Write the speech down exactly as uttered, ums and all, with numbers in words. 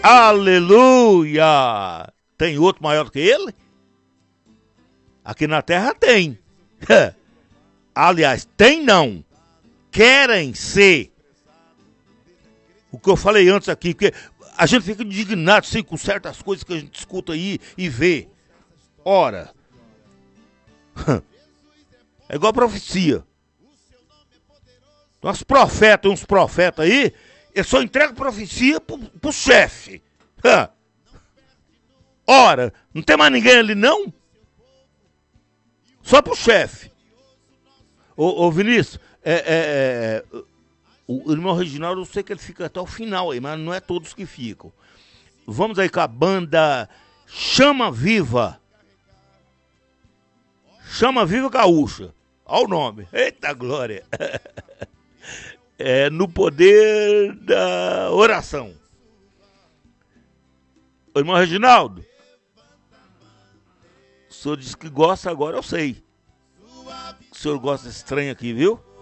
Aleluia! Tem outro maior do que ele? Aqui na terra tem. Aliás, tem não. Querem ser. O que eu falei antes aqui, porque a gente fica indignado assim, com certas coisas que a gente escuta aí e vê. Ora, é igual a profecia. Uns profetas, uns profetas aí, eles só entregam profecia pro, pro chefe. Ora, não tem mais ninguém ali não? Só pro chefe. Ô, ô Vinícius, é, é, é, o irmão Reginaldo, eu sei que ele fica até o final aí, mas não é todos que ficam. Vamos aí com a banda Chama Viva. Chama Viva Gaúcha. Olha o nome. Eita glória. É no poder da oração. Ô, irmão Reginaldo, o senhor disse que gosta, agora eu sei. O senhor gosta desse trem aqui, viu?